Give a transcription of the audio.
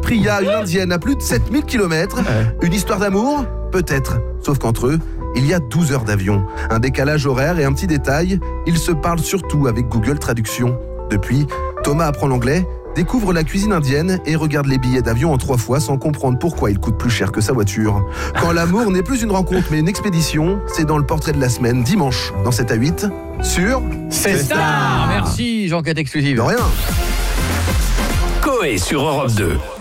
Priya, une indienne à plus de 7000 km. Une histoire d'amour ? Peut-être. Sauf qu'entre eux, il y a 12 heures d'avion. Un décalage horaire et un petit détail, ils se parlent surtout avec Google Traduction. Depuis, Thomas apprend l'anglais, découvre la cuisine indienne et regarde les billets d'avion en 3 fois sans comprendre pourquoi il coûte plus cher que sa voiture. Quand l'amour n'est plus une rencontre mais une expédition, c'est dans le portrait de la semaine, dimanche, dans 7 à 8, sur... C'est Star. Merci Jean-Cat Exclusive. De rien. Coé sur Europe 2.